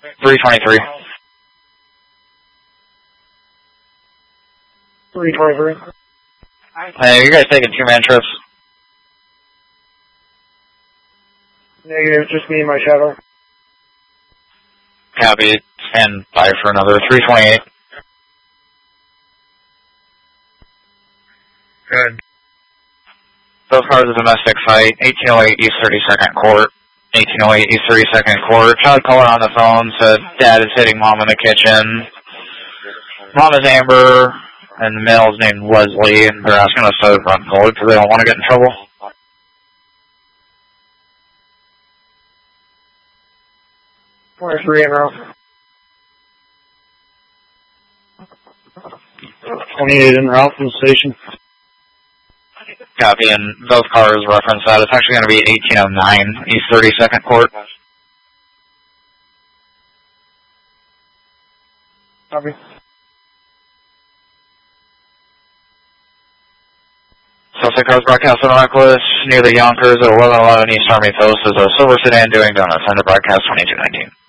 323. 323. Hey, you guys taking two-man trips? Negative, just me and my shadow. Copy. Stand by for another 328. Good. Both cars a domestic fight, 1808 East 32nd Court. 1808 East 32nd Court. Child caller on the phone said dad is hitting mom in the kitchen. Mom is Amber, and the male's named Leslie, and they're asking us to run forward because they don't want to get in trouble. .3 en route. 28 en route from the station. Copy, and both cars reference that. It's actually going to be 1809 East 32nd Court. Copy. Suspect cars broadcast on Reckless near the Yonkers at 1111 East Army Post is a silver sedan doing donuts. Under broadcast 2219.